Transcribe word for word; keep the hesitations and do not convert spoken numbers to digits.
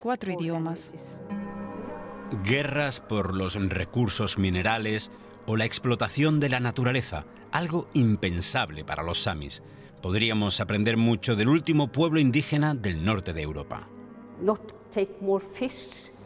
cuatro idiomas. Guerras por los recursos minerales o la explotación de la naturaleza, algo impensable para los samis. Podríamos aprender mucho del último pueblo indígena del norte de Europa. Not take more fish